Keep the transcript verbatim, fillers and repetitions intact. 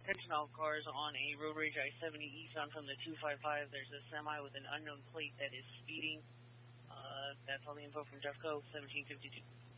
Attention all cars on a road rage I seventy eastbound from the two five five. There's a semi with an unknown plate that is speeding. Uh, that's all the info from Jeffco, seventeen fifty-two.